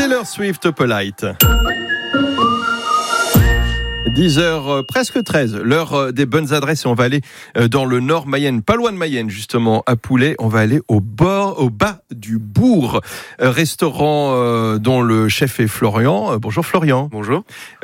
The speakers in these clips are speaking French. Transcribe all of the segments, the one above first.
Taylor Swift, Polite. 10h, presque 13, l'heure des bonnes adresses et on va aller dans le nord Mayenne, pas loin de Mayenne justement, à Poulet. On va aller au bas du bourg, restaurant dont le chef est Florian. Bonjour Florian. Bonjour.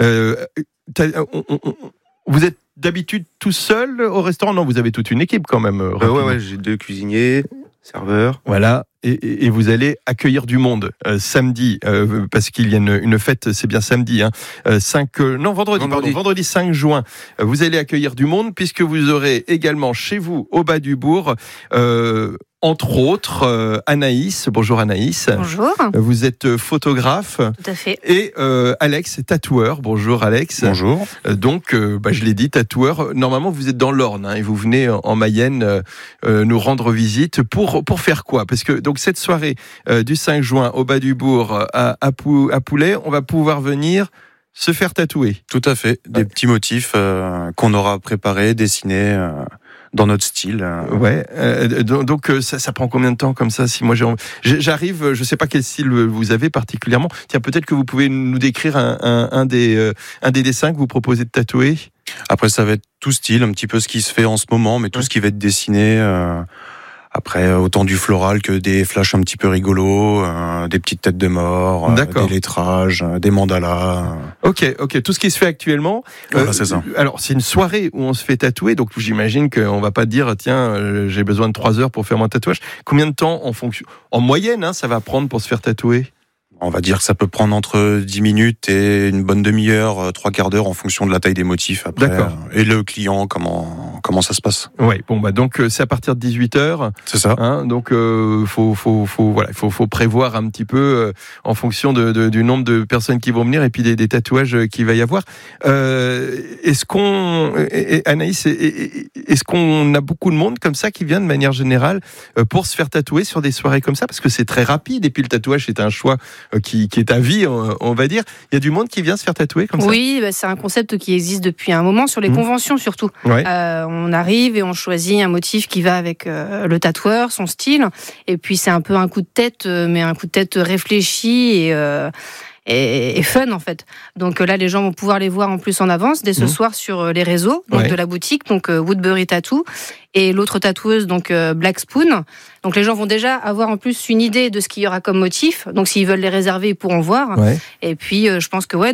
Vous êtes d'habitude tout seul au restaurant? Non, vous avez toute une équipe quand même. Ouais, j'ai 2 cuisiniers, serveurs. Voilà. Et vous allez accueillir du monde samedi, parce qu'il y a une fête, c'est bien samedi, vendredi 5 juin. Vous allez accueillir du monde puisque vous aurez également chez vous, au bas du bourg, entre autres, Anaïs. Bonjour Anaïs. Bonjour. Vous êtes photographe. Tout à fait. Et Alex, tatoueur. Bonjour Alex. Bonjour. Donc, je l'ai dit, tatoueur. Normalement, vous êtes dans l'Orne et vous venez en Mayenne nous rendre visite pour faire quoi? Parce que donc cette soirée du 5 juin au bas du bourg à Poulet, on va pouvoir venir se faire tatouer. Tout à fait. Des petits motifs qu'on aura préparés, dessinés dans notre style. Ouais. Donc ça prend combien de temps comme ça? Si moi j'arrive, je sais pas quel style vous avez particulièrement. Tiens, peut-être que vous pouvez nous décrire un des dessins que vous proposez de tatouer. Après, ça va être tout style, un petit peu ce qui se fait en ce moment, mais tout ce qui va être dessiné. Après, autant du floral que des flashs un petit peu rigolos, des petites têtes de mort, des lettrages, des mandalas. Ok, tout ce qui se fait actuellement. Voilà, c'est ça. Alors, c'est une soirée où on se fait tatouer, donc j'imagine qu'on va pas dire, tiens, j'ai besoin de 3 heures pour faire mon tatouage. Combien de temps en moyenne, ça va prendre pour se faire tatouer? On va dire que ça peut prendre entre 10 minutes et une bonne demi-heure, 3/4 d'heure en fonction de la taille des motifs après. D'accord. Et le client, comment ça se passe. Ouais, donc c'est à partir de 18h. C'est ça. Donc faut prévoir un petit peu en fonction du nombre de personnes qui vont venir et puis des tatouages qu'il va y avoir. Anaïs, est-ce qu'on a beaucoup de monde comme ça qui vient de manière générale pour se faire tatouer sur des soirées comme ça? Parce que c'est très rapide et puis le tatouage c'est un choix qui est à vie, on va dire. Il y a du monde qui vient se faire tatouer comme ça? Oui, c'est un concept qui existe depuis un moment, sur les conventions surtout. Ouais. On arrive et on choisit un motif qui va avec le tatoueur, son style. Et puis c'est un peu un coup de tête, mais un coup de tête réfléchi et fun en fait. Donc là les gens vont pouvoir les voir en plus en avance dès ce soir sur les réseaux de la boutique, donc Woodbury Tattoo et l'autre tatoueuse donc Black Spoon. Donc les gens vont déjà avoir en plus une idée de ce qu'il y aura comme motif. Donc s'ils veulent les réserver, ils pourront voir. Ouais. Et puis je pense que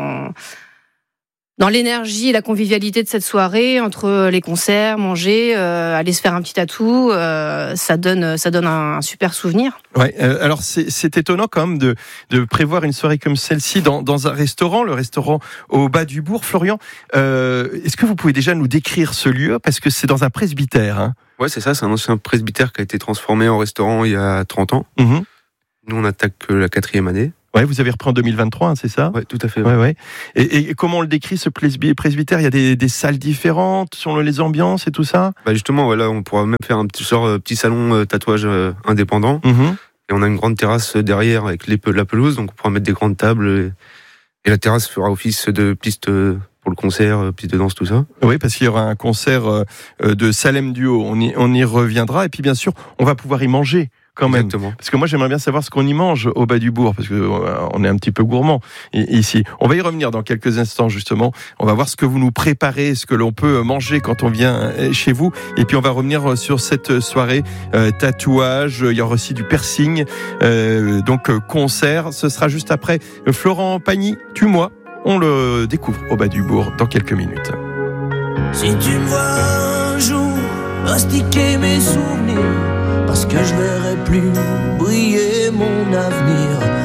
dans l'énergie et la convivialité de cette soirée, entre les concerts, manger, aller se faire un petit tatou, ça donne un super souvenir. Ouais. Alors c'est étonnant quand même de prévoir une soirée comme celle-ci dans un restaurant, le restaurant au bas du bourg. Florian, est-ce que vous pouvez déjà nous décrire ce lieu, parce que c'est dans un presbytère, hein? Ouais, c'est ça. C'est un ancien presbytère qui a été transformé en restaurant il y a 30 ans. Nous, on attaque la 4e année. Ouais, vous avez repris en 2023, c'est ça? Ouais, tout à fait. Ouais. Et comment on le décrit, ce presbytère? Il y a des salles différentes selon les ambiances et tout ça? Justement, voilà, on pourra même faire un petit salon tatouage indépendant. Et on a une grande terrasse derrière avec la pelouse, donc on pourra mettre des grandes tables. Et la terrasse fera office de piste pour le concert, piste de danse, tout ça. Oui, parce qu'il y aura un concert de Salem Duo. On y reviendra. Et puis, bien sûr, on va pouvoir y manger. Quand même. Exactement. Parce que moi j'aimerais bien savoir ce qu'on y mange au bas du bourg, parce que on est un petit peu gourmand ici. On va y revenir dans quelques instants justement. On va voir ce que vous nous préparez, ce que l'on peut manger quand on vient chez vous. Et puis on va revenir sur cette soirée tatouage. Il y aura aussi du piercing, donc concert. Ce sera juste après Florent Pagny, Tue-moi. On le découvre au bas du bourg dans quelques minutes. Si tu me vois un jour mastiquer mes souvenirs, parce que je verrai plus briller mon avenir,